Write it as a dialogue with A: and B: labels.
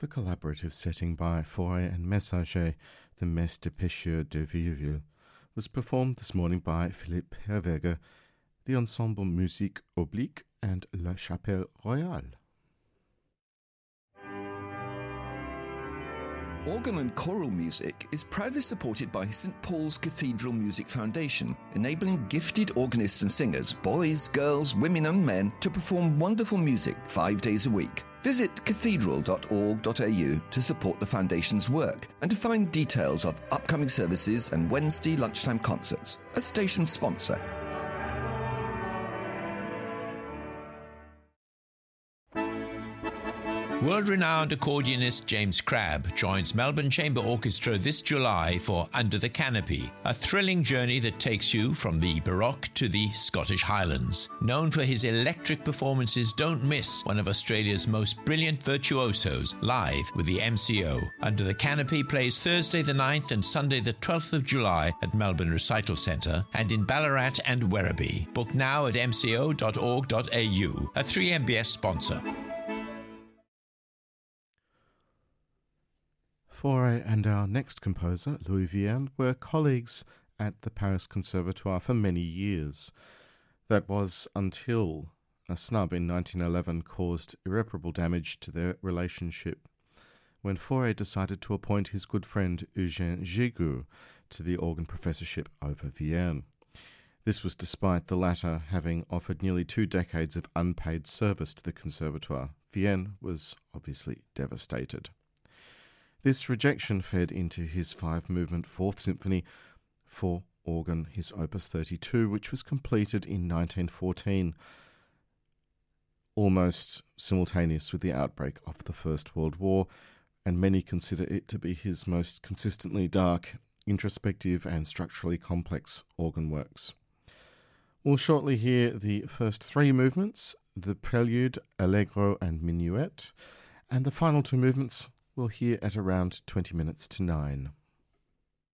A: The collaborative setting by Fauré and Messager, the Messe de Pêcheurs de Vieilleville, was performed this morning by Philippe Herweghe, the Ensemble Musique Oblique and La Chapelle Royale.
B: Organ and choral music is proudly supported by St Paul's Cathedral Music Foundation, enabling gifted organists and singers, boys, girls, women and men, to perform wonderful music 5 days a week. Visit cathedral.org.au to support the Foundation's work and to find details of upcoming services and Wednesday lunchtime concerts. A station sponsor.
C: World-renowned accordionist James Crabb joins Melbourne Chamber Orchestra this July for Under the Canopy, a thrilling journey that takes you from the Baroque to the Scottish Highlands. Known for his electric performances, don't miss one of Australia's most brilliant virtuosos live with the MCO. Under the Canopy plays Thursday the 9th and Sunday the 12th of July at Melbourne Recital Centre and in Ballarat and Werribee. Book now at mco.org.au, a 3MBS sponsor.
A: Fauré and our next composer, Louis Vierne, were colleagues at the Paris Conservatoire for many years. That was until a snub in 1911 caused irreparable damage to their relationship, when Fauré decided to appoint his good friend Eugène Jégur to the organ professorship over Vierne. This was despite the latter having offered nearly 2 decades of unpaid service to the Conservatoire. Vierne was obviously devastated. This rejection fed into his 5-movement 4th Symphony for organ, his Opus 32, which was completed in 1914, almost simultaneous with the outbreak of the First World War, and many consider it to be his most consistently dark, introspective and structurally complex organ works. We'll shortly hear the first 3 movements, the Prelude, Allegro and Minuet, and the final 2 movements we'll hear at around 20 minutes to 9.